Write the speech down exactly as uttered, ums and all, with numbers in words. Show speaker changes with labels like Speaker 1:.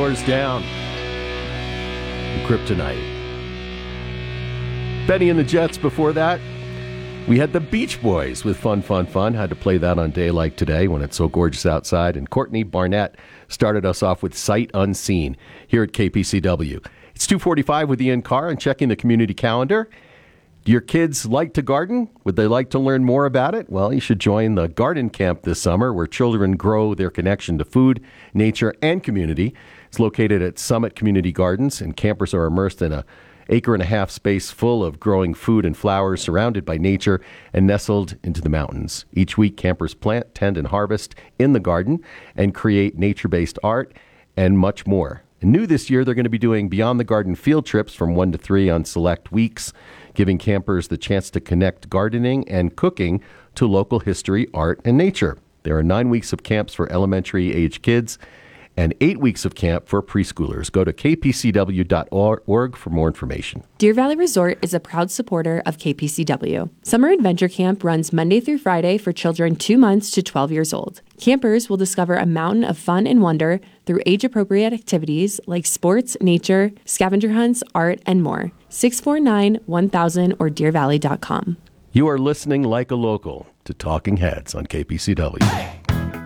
Speaker 1: Doors Down. Kryptonite. Benny and the Jets before that. We had the Beach Boys with Fun, Fun, Fun. Had to play that on a day like today when it's so gorgeous outside. And Courtney Barnett started us off with Sight Unseen here at K P C W. It's two forty-five with Ian Carr and checking the community calendar. Do your kids like to garden? Would they like to learn more about it? Well, you should join the Garden Camp this summer where children grow their connection to food, nature, and community. It's located at Summit Community Gardens, and campers are immersed in a acre and a half space full of growing food and flowers surrounded by nature and nestled into the mountains. Each week, campers plant, tend, and harvest in the garden and create nature-based art and much more. And new this year, they're going to be doing Beyond the Garden field trips from one to three on select weeks, giving campers the chance to connect gardening and cooking to local history, art, and nature. There are nine weeks of camps for elementary-age kids and eight weeks of camp for preschoolers. Go to k p c w dot org for more information.
Speaker 2: Deer Valley Resort is a proud supporter of K P C W. Summer Adventure Camp runs Monday through Friday for children two months to twelve years old. Campers will discover a mountain of fun and wonder through age-appropriate activities like sports, nature, scavenger hunts, art, and more. six four nine, one thousand or deer valley dot com.
Speaker 1: You are listening like a local to Talking Heads on K P C W.